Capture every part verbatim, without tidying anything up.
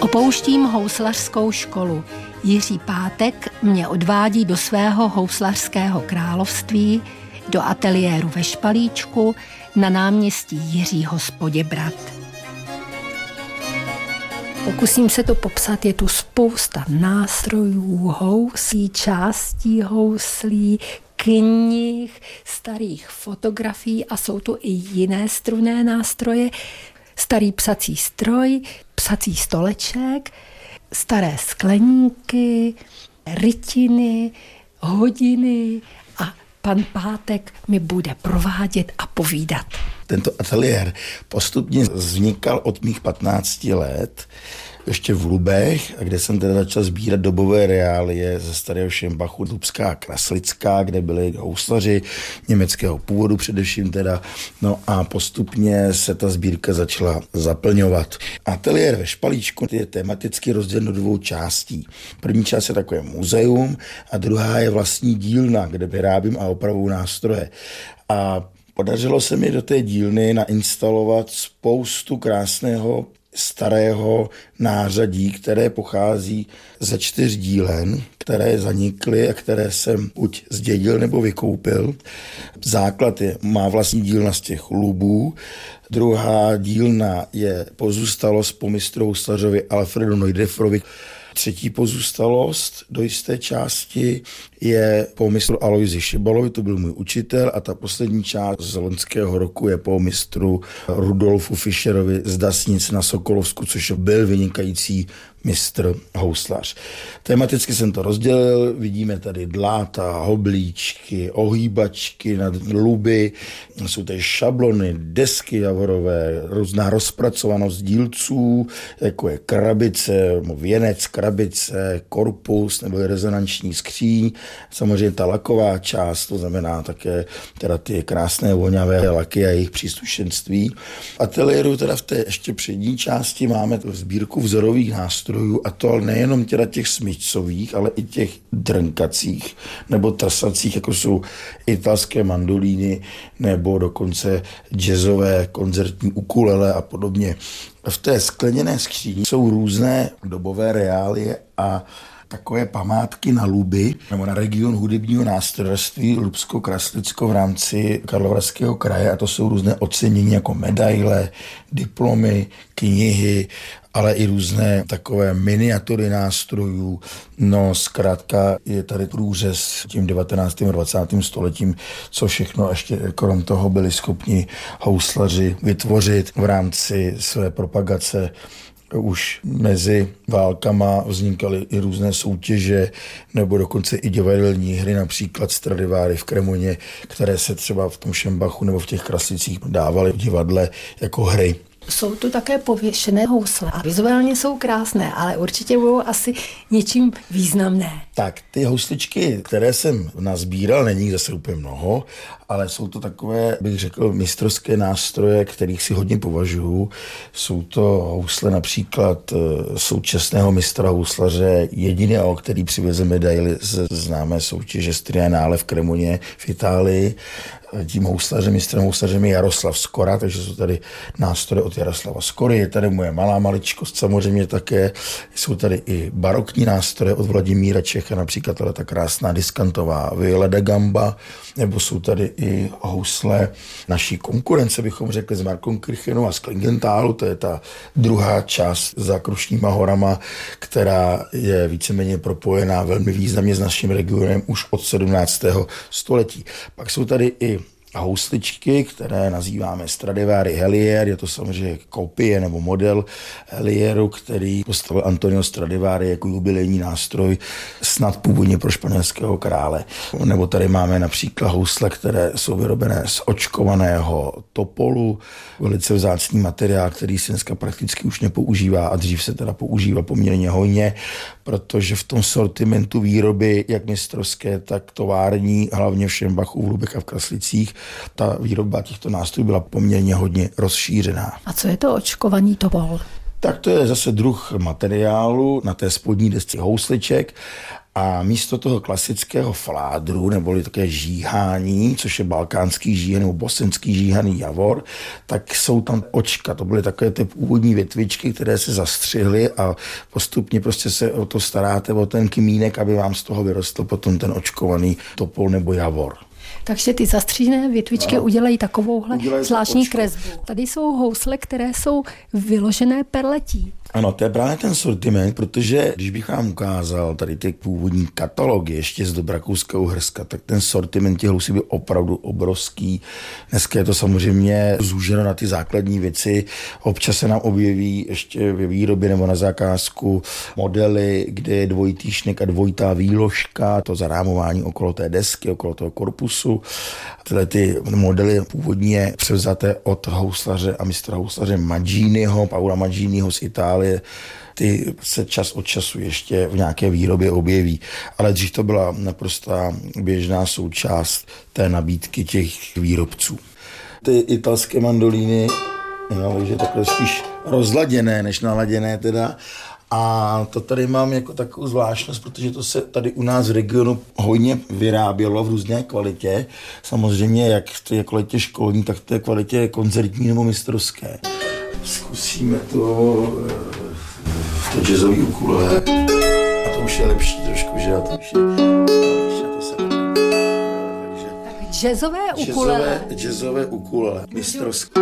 Opouštím houslařskou školu. Jiří Pátek mě odvádí do svého houslařského království, do ateliéru ve Špalíčku na náměstí Jiřího z Poděbrad. Pokusím se to popsat, je tu spousta nástrojů, houslí, částí houslí, knih, starých fotografií a jsou tu i jiné strunné nástroje, starý psací stroj, psací stoleček, staré skleníky, rytiny, hodiny a pan Pátek mi bude provádět a povídat. Tento ateliér postupně vznikal od mých patnácti let, ještě v Lubech, kde jsem teda začal sbírat dobové reálie ze starého Šembachu, Lubská a Kraslická, kde byli houslaři německého původu především teda. No a postupně se ta sbírka začala zaplňovat. Ateliér ve Špalíčku je tematicky rozdělen do dvou částí. První část je takové muzeum a druhá je vlastní dílna, kde vyrábím a opravuju nástroje. A podařilo se mi do té dílny nainstalovat spoustu krásného starého nářadí, které pochází ze čtyř dílen, které zanikly a které jsem buď zdědil nebo vykoupil. Základ je, má vlastní dílna z těch Lubů, druhá dílna je pozůstalost po mistru houslařovi Alfredu Neudorferovi. Třetí pozůstalost do jisté části je po mistru Alojzi Šibalovi, to byl můj učitel, a ta poslední část z loňského roku je po mistru Rudolfu Fischerovi z Dasnic na Sokolovsku, což byl vynikající mistr houslař. Tematicky jsem to rozdělil, vidíme tady dláta, hoblíčky, ohýbačky, luby, jsou tady šablony, desky javorové, různá rozpracovanost dílců, jako je krabice, věnec, krabice, korpus nebo rezonanční skříň, samozřejmě ta laková část, to znamená také teda ty krásné voňavé laky a jejich příslušenství. V ateliéru teda v té ještě přední části máme sbírku vzorových nástrojů, a to nejenom teda těch smyčcových, ale i těch drnkacích nebo trsacích, jako jsou italské mandolíny nebo dokonce jazzové koncertní ukulele a podobně. V té skleněné skříni jsou různé dobové reálie a takové památky na Luby nebo na region hudebního nástrojarství Lubsko-Kraslicko v rámci Karlovarského kraje, a to jsou různé ocenění jako medaile, diplomy, knihy, ale i různé takové miniatury nástrojů. No zkrátka je tady průřez tím devatenáctým a dvacátým stoletím, co všechno ještě krom toho byli schopni houslaři vytvořit v rámci své propagace. Už mezi válkama vznikaly i různé soutěže nebo dokonce i divadelní hry, například Stradiváry v Kremoně, které se třeba v tom Šembachu nebo v těch Kraslicích dávaly v divadle jako hry. Jsou tu také pověšené housle a vizuálně jsou krásné, ale určitě budou asi něčím významné. Tak, ty housličky, které jsem nazbíral, není zase úplně mnoho, ale jsou to takové, bych řekl, mistrovské nástroje, kterých si hodně považuju. Jsou to housle například současného mistra houslaře jediného, který přiveze medaili z známé soutěže Striennale v Kremoně v Itálii. Tím houslařem, mistrem houslařem je Jaroslav Skora, takže jsou tady nástroje od Jaroslava Skory, je tady moje malá maličkost samozřejmě také, jsou tady i barokní nástroje od Vladimíra Čecha, například tady ta krásná diskantová Viola da Gamba, nebo jsou tady i housle naší konkurence, bychom řekli, s Markom Kirchenou a z Klingentálu, to je ta druhá část za Krušnýma horama, která je víceméně propojená velmi významně s naším regionem už od sedmnáctého století. Pak jsou tady i housličky, které nazýváme Stradivari Helier, je to samozřejmě kopie nebo model Helieru, který postavil Antonio Stradivari jako jubilejní nástroj snad původně pro španělského krále. Nebo tady máme například housle, které jsou vyrobené z očkovaného topolu, velice vzácný materiál, který se dneska prakticky už nepoužívá a dřív se teda používá poměrně hojně, protože v tom sortimentu výroby, jak mistrovské, tak tovární, hlavně v Šembachu, v Lubech a v Kraslicích, ta výroba těchto nástrojů byla poměrně hodně rozšířená. A co je to očkovaný topol? Tak to je zase druh materiálu na té spodní desce housliček a místo toho klasického fládru, neboli také žíhání, což je balkánský žíhaný nebo bosenský žíhaný javor, tak jsou tam očka. To byly takové ty původní větvičky, které se zastřihly a postupně prostě se o to staráte, o ten kmínek, aby vám z toho vyrostl potom ten očkovaný topol nebo javor. Takže ty zastřížené větvičky no. udělají takovouhle udělají zvláštní kresbu. Tady jsou housle, které jsou vyložené perletí. Ano, to je právě ten sortiment, protože když bych vám ukázal tady ty původní katalogy ještě z dob Rakouska-Uherska, tak ten sortiment těch housí byl opravdu obrovský. Dneska je to samozřejmě zúženo na ty základní věci. Občas se nám objeví ještě ve výrobě nebo na zakázku modely, kde je dvojitý šnek a dvojitá výložka, to zarámování okolo té desky, okolo toho korpusu. Tyhle ty modely původně převzaté od houslaře a mistra houslaře Maginiho, Paula Maginiho z Itálie. Ty se čas od času ještě v nějaké výrobě objeví. Ale dřív to byla naprostá běžná součást té nabídky těch výrobců. Ty italské mandolíny, no, takže takhle spíš rozladěné, než naladěné teda. A to tady mám jako takovou zvláštnost, protože to se tady u nás v regionu hodně vyrábělo v různé kvalitě. Samozřejmě jak v té kvalitě školní, tak v té kvalitě koncertní nebo mistrovské. Zkusíme to, to jazzový ukulele. A to už je lepší trošku, že? A to už je, to se takže, tak jazzové ukulele. Jazzové, jazzové ukulele, mistrovské.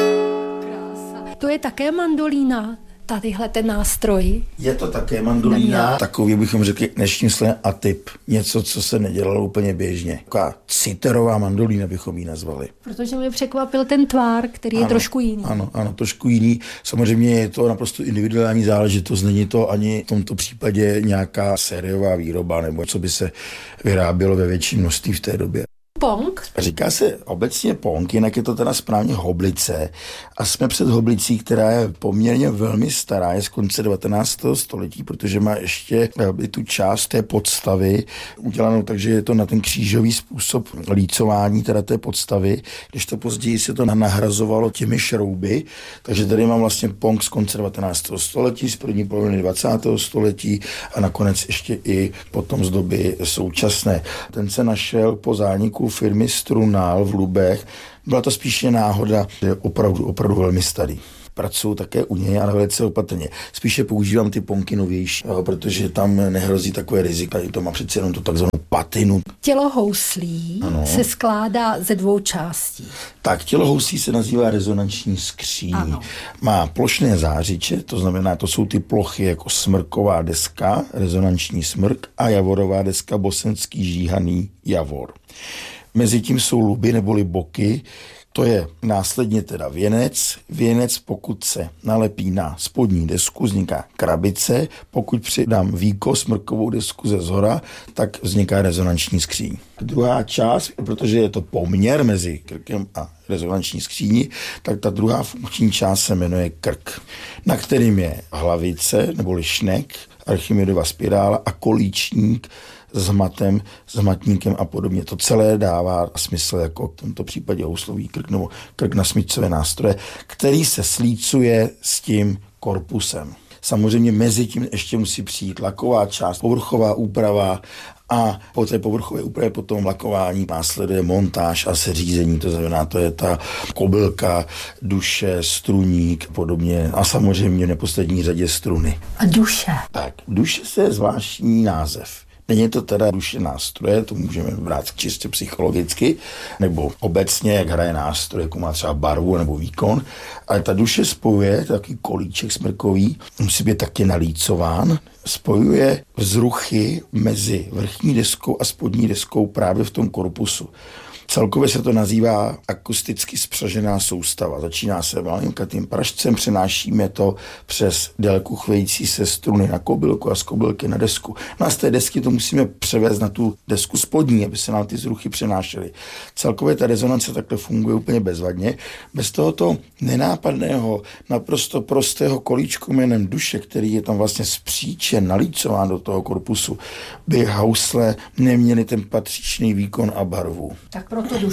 Krása. To je také mandolína. Tadyhle ten nástroj. Je to také mandolína, takový bychom řekli dnešním slovem atyp. Něco, co se nedělalo úplně běžně. Taková citerová mandolína bychom ji nazvali. Protože mě překvapil ten tvár, který je ano, trošku jiný. Ano, ano, trošku jiný. Samozřejmě je to naprosto individuální záležitost. Není to ani v tomto případě nějaká sériová výroba, nebo co by se vyrábělo ve větším množství v té době. Pong? Říká se obecně pong, jinak je to teda správně hoblice. A jsme před hoblicí, která je poměrně velmi stará, je z konce devatenáctého století, protože má ještě tu část té podstavy udělanou, takže je to na ten křížový způsob lícování teda té podstavy, když to později se to nahrazovalo těmi šrouby. Takže tady mám vlastně pong z konce devatenáctého století, z první poloviny dvacátého století a nakonec ještě i potom z doby současné. Ten se našel po zániku firmy Strunal v Lubech. Byla to spíše náhoda, že je opravdu, opravdu velmi starý. Pracuju také u něj, ale velice opatrně. Spíše používám ty ponky novější, protože tam nehrozí takové rizika. To má přece jenom tu takzvanou patinu. Tělo houslí ano. se skládá ze dvou částí. Tak, tělo houslí se nazývá rezonanční skříň. Ano. Má plošné zářiče, to znamená, to jsou ty plochy jako smrková deska, rezonanční smrk a javorová deska, bosenský žíhaný javor. Mezitím jsou luby neboli boky, to je následně teda věnec. Věnec, pokud se nalepí na spodní desku, vzniká krabice. Pokud přidám víko, smrkovou desku ze zhora, tak vzniká rezonanční skříň. Druhá část, protože je to poměr mezi krkem a rezonanční skříní, tak ta druhá funkční část se jmenuje krk, na kterým je hlavice neboli šnek, Archimedova spirála a kolíčník s hmatem, s hmatníkem a podobně. To celé dává smysl jako v tomto případě houslový krk nebo krk na smyčcové nástroje, který se slícuje s tím korpusem. Samozřejmě mezi tím ještě musí přijít laková část, povrchová úprava a po té povrchové úpravě potom lakování následuje montáž a seřízení, to znamená, to je ta kobylka, duše, struník a podobně a samozřejmě v neposlední řadě struny. A duše? Tak, duše se je zvláštní název. Není to teda duše nástroje, to můžeme brát čistě psychologicky, nebo obecně, jak hraje nástroj, jako má třeba barvu nebo výkon, ale ta duše spojuje, takový kolíček smrkový, musí být taky nalícován, spojuje vzruchy mezi vrchní deskou a spodní deskou právě v tom korpusu. Celkově se to nazývá akusticky spřažená soustava. Začíná se malinkatým pražcem, přenášíme to přes délku chvějící se struny na kobylku a z kobylky na desku. No a z té desky to musíme převést na tu desku spodní, aby se nám ty vzruchy přenášely. Celkově ta rezonance takhle funguje úplně bezvadně. Bez tohoto nenápadného, naprosto prostého kolíčku jménem duše, který je tam vlastně spříčen, nalícován do toho korpusu, by housle neměly ten patřičný výkon a barvu. Tak proto duše.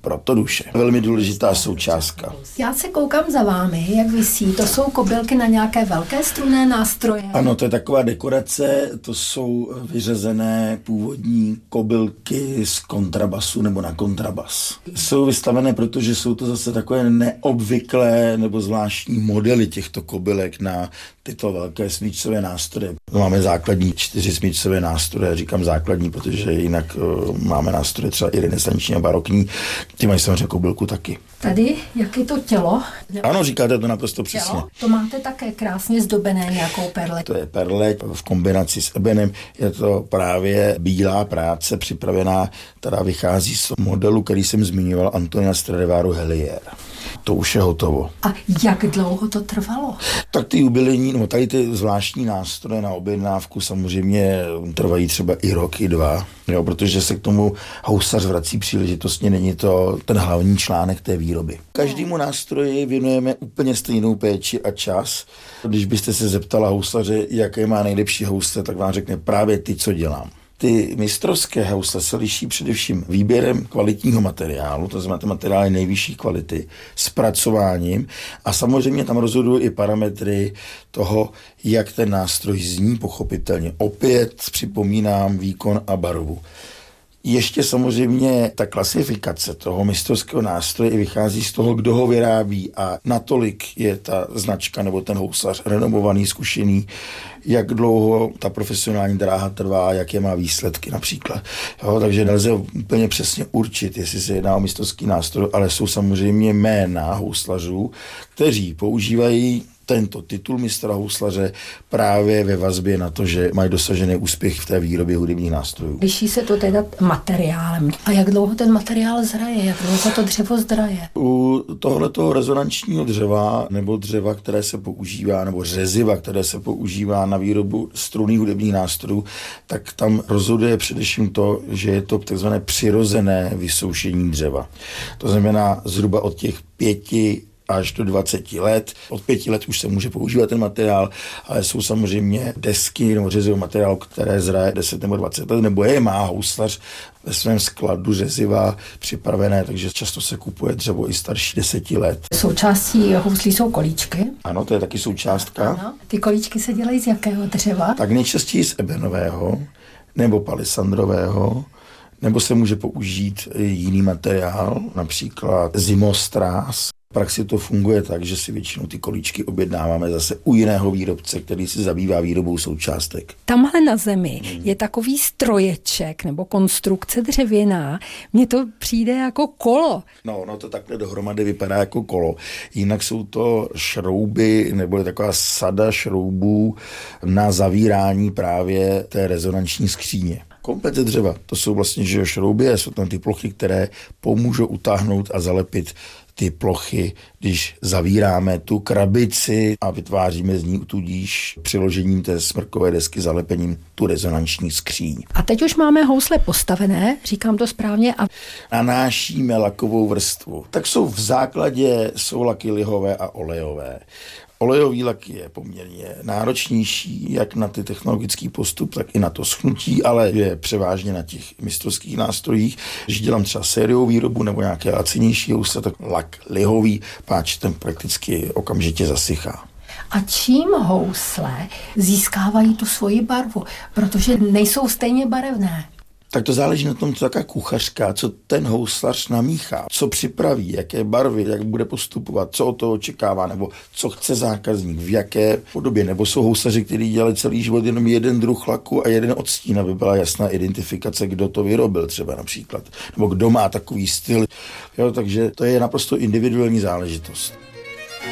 proto duše. Velmi důležitá součástka. Já se koukám za vámi, jak visí. To jsou kobylky na nějaké velké strunné nástroje? Ano, to je taková dekorace, to jsou vyřazené původní kobylky z kontrabasu nebo na kontrabas. Jsou vystavené, protože jsou to zase takové neobvyklé nebo zvláštní modely těchto kobylek na tyto velké smyčcové nástroje. Máme základní čtyři smyčcové nástroje, říkám základní, protože jinak uh, máme nástroje třeba i renesanční a barokní, ty mají samozřejmě kobylku taky. Tady, jak je to tělo? Ano, říkáte to naprosto přesně. Tělo? To máte také krásně zdobené nějakou perle. To je perle v kombinaci s ebenem, je to právě bílá práce připravená, která vychází z modelu, který jsem zmiňoval, Antonia Stradivaru Helier. To už je hotovo. A jak dlouho to trvalo? Tak ty jubilejní, no tady ty zvláštní nástroje na objednávku samozřejmě trvají třeba i rok, i dva, jo, protože se k tomu housař vrací příležitostně, není to ten hlavní článek té výroby. Každému nástroji věnujeme úplně stejnou péči a čas. Když byste se zeptala housaře, jaké má nejlepší housle, tak vám řekne právě ty, co dělám. Ty mistrovské housle se liší především výběrem kvalitního materiálu, to znamená materiály nejvyšší kvality, zpracováním a samozřejmě tam rozhodují i parametry toho, jak ten nástroj zní, pochopitelně. Opět připomínám výkon a barvu. Ještě samozřejmě ta klasifikace toho mistrovského nástroje vychází z toho, kdo ho vyrábí a natolik je ta značka nebo ten housař renomovaný, zkušený, jak dlouho ta profesionální dráha trvá, jaké má výsledky například. Jo, takže nelze úplně přesně určit, jestli se jedná o mistrovský nástroj, ale jsou samozřejmě jména houslařů, kteří používají tento titul mistra houslaře právě ve vazbě na to, že mají dosažený úspěch v té výrobě hudebních nástrojů. Liší se to teda materiálem. A jak dlouho ten materiál zraje? Jak dlouho to dřevo zraje? U tohletoho rezonančního dřeva nebo dřeva, které se používá, nebo řeziva, které se používá na výrobu strunných hudebních nástrojů, tak tam rozhoduje především to, že je to takzvané přirozené vysoušení dřeva. To znamená zhruba od těch pěti až do dvaceti let. Od pěti let už se může používat ten materiál, ale jsou samozřejmě desky nebo řezivý materiál, které zraje deset nebo dvacet let, nebo je má houslař ve svém skladu řeziva připravené, takže často se kupuje dřevo i starší deseti let. Součástí houslí jsou kolíčky. Ano, to je taky součástka. Ano. Ty kolíčky se dělají z jakého dřeva? Tak nejčastěji z ebenového nebo palisandrového, nebo se může použít jiný materiál, například zimostráz. V praxi to funguje tak, že si většinou ty kolíčky objednáváme zase u jiného výrobce, který se zabývá výrobou součástek. Tamhle na zemi je takový stroječek nebo konstrukce dřevěná. Mně to přijde jako kolo. No, no to takhle dohromady vypadá jako kolo. Jinak jsou to šrouby nebo je taková sada šroubů na zavírání právě té rezonanční skříně. Komplet dřeva, to jsou vlastně že šrouby a jsou tam ty plochy, které pomůžou utáhnout a zalepit ty plochy, když zavíráme tu krabici a vytváříme z ní tudíž přiložením té smrkové desky zalepením tu rezonanční skříň. A teď už máme housle postavené, říkám to správně. A nanášíme lakovou vrstvu. Tak jsou v základě jsou laky lihové a olejové. Olejový lak je poměrně náročnější, jak na ty technologický postup, tak i na to schnutí, ale je převážně na těch mistrovských nástrojích. Když dělám třeba sériovou výrobu nebo nějaké lacinější housle, tak lak lihový, páč ten prakticky okamžitě zasychá. A čím housle získávají tu svoji barvu? Protože nejsou stejně barevné. Tak to záleží na tom, co taká kuchařka, co ten houslař namíchá, co připraví, jaké barvy, jak bude postupovat, co od toho očekává, nebo co chce zákazník, v jaké podobě. Nebo jsou houslaři, kteří dělali celý život jenom jeden druh laku a jeden odstín, aby byla jasná identifikace, kdo to vyrobil třeba například, nebo kdo má takový styl. Jo, takže to je naprosto individuální záležitost.